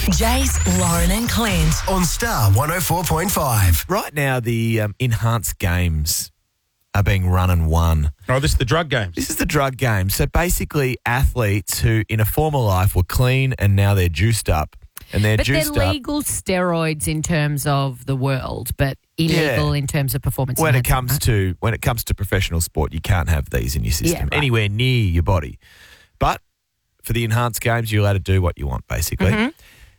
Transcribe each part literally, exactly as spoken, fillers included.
Jace, Lauren and Clint. On Star one oh four point five. Right now, the um, enhanced games are being run and won. Oh, this is the drug games. This is the drug game. So basically, athletes who in a former life were clean and now they're juiced up. And they're But they're juiced up. legal steroids in terms of the world, but illegal Yeah. in terms of performance. When it enhancing, comes right? to when it comes to professional sport, you can't have these in your system Yeah, right. anywhere near your body. But for the enhanced games, you're allowed to do what you want. Basically, Mm-hmm.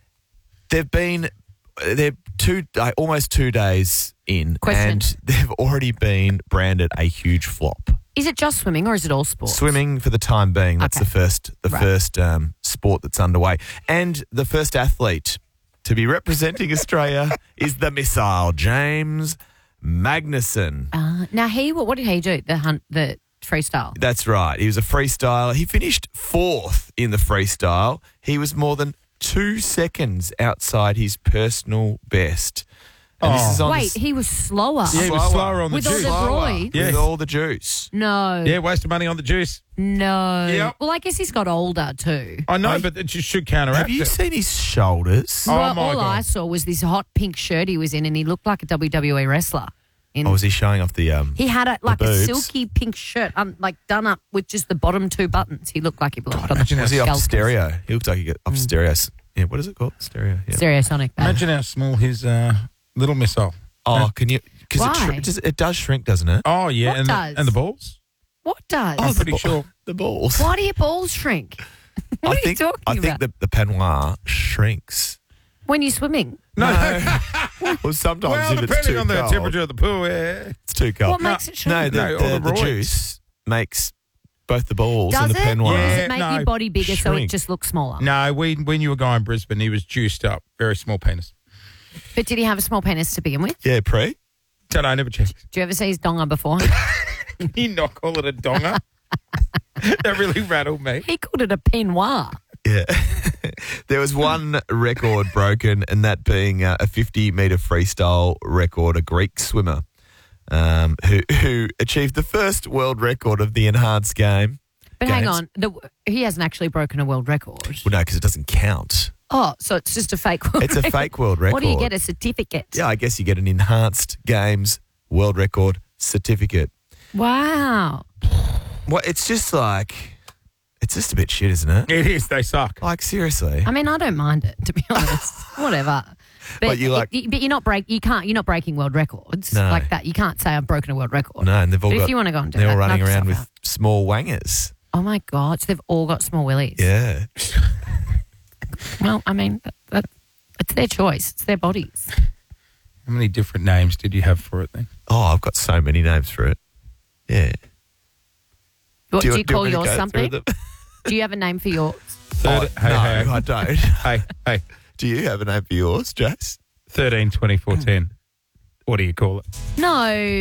they've been they're two uh, almost two days in, Question. and they've already been branded a huge flop. Is it just swimming or is it all sports? Swimming for the time being. That's Okay. the first the Right. first um, sport that's underway, and the first athlete to be representing Australia is the missile, James Magnuson. Uh, now he, what, what did he do? The hunt, the freestyle. That's right. He was a freestyler. He finished fourth in the freestyle. He was more than two seconds outside his personal best. And this Oh. is on Wait, the, he was slower. Yeah, he was slower on the With all juice. the slower, roids? Yes. with all the juice. No. Yeah, wasted money on the juice. No. Yep. Well, I guess he's got older too. I know, but it just should counteract Have you it. seen his shoulders? Oh, well, my all God. I saw was this hot pink shirt he was in, and he looked like a W W E wrestler. In, Or was he showing off the um? he had a, like a boobs? silky pink shirt, um, like done up with just the bottom two buttons. He looked like he belonged on the imagine Was he off Skelters. stereo? He looked like he got off Mm. stereo. Yeah, what is it called? Stereo. Yeah. Stereosonic. babe. Imagine how small his uh, little missile. Oh, can you? Because it, Why? shr- does, it does shrink, doesn't it? Oh, yeah. What and, does? The, and the balls? What does? I'm the pretty ball- sure. The balls. Why do your balls shrink? What I are think you talking I about? think the, the peignoir shrinks. When you're swimming, No. Well, sometimes well, if it's depending too on the cold, temperature of the pool, yeah. it's too cold. what makes it shrink? No, the, No, all the, the the roids. juice makes both the balls Does and the it? peignoir. Or does Yeah, it make no, your body bigger so it shrink. just looks smaller? No, we, we knew a guy in Brisbane. He was juiced up. Very small penis. But did he have a small penis to begin with? Yeah, pre. Don't know, I never checked. Do you ever see his donga before? You not call it a donger? That really rattled me. He called it a peignoir. Yeah. There was one record broken, and that being uh, a fifty metre freestyle record, a Greek swimmer um, who, who achieved the first world record of the enhanced game. But hang Games. on, the, he hasn't actually broken a world record. Well, no, because it doesn't count. Oh, so it's just a fake world It's a record. fake world record. What do you get, a certificate? Yeah, I guess you get an enhanced games world record certificate. Wow. Well, it's just like, it's just a bit shit, isn't it? It is. They suck. Like, seriously. I mean, I don't mind it, to be honest. Whatever. But, But you like- it- but you're not break. You can't. You're not breaking world records No. like that. You can't say I've broken a world record. No, and they've all But got, if you want to go and do they're that, all running knock around with yourself small wangers. out. Oh my god! So they've all got small willies. Yeah. Well, I mean, that, that, it's their choice. It's their bodies. How many different names did you have for it then? Oh, I've got so many names for it. Yeah. What do you, do call want me to yours go something? through them? Do you have a name for yours? Third, Oh, hey, no, hey, I don't. hey, hey. Do you have a name for yours, Jace? thirteen, twenty-four, ten. What do you call it? No.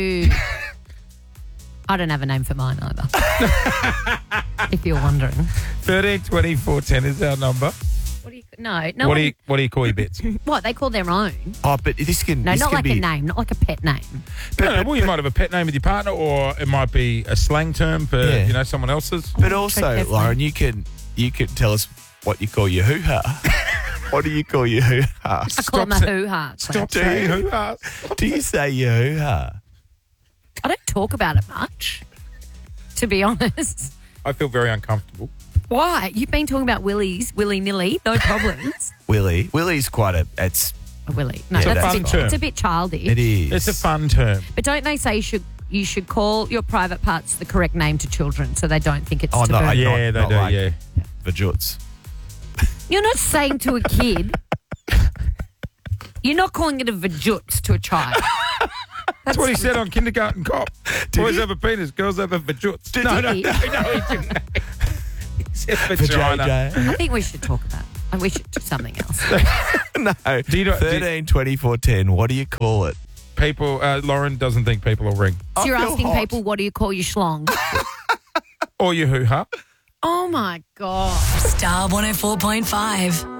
I don't have a name for mine either. If you're wondering. thirteen, twenty-four, ten is our number. What do you? No, no. what one- do you What do you call your bits? no, What they call their own? Oh, but this can No, this not can like be, a name, not like a pet name. But, no, well, you might have a pet name with your partner, or it might be a slang term for Yeah. you know someone else's. but also, carefully. Lauren, you can you can tell us what you call your hoo ha. What do you call your hoo ha? I call them a sa- hoo ha. Stop Do saying you? who has. Do you say your hoo ha? I don't talk about it much, to be honest. I feel very uncomfortable. Why? You've been talking about willies, willy nilly, no problems. Willie. Willie's quite a. It's A willy. No, Yeah, that's that's a bit, fun it's a term. bit childish. it is. It's a fun term. But don't they say you should you should call your private parts the correct name to children so they don't think it's Oh, taboo? no, I- Yeah, not- they not do. like- yeah. Vajuts. You're not saying to a kid. You're not calling it a vajut to a child. That's what he said on Kindergarten Cop. Boys he? have a penis, girls have a vajuts. Did no, he? no, he? no, no, he didn't. He said For vagina. J J. I think we should talk about. And we should do something else. No. Do you know- do- thirteen, twenty-four, ten. What do you call it? People, uh, Lauren doesn't think people will ring. So you're I feel asking hot. people, what do you call your schlong? Or your hoo-ha. Oh my god. Star one oh four point five.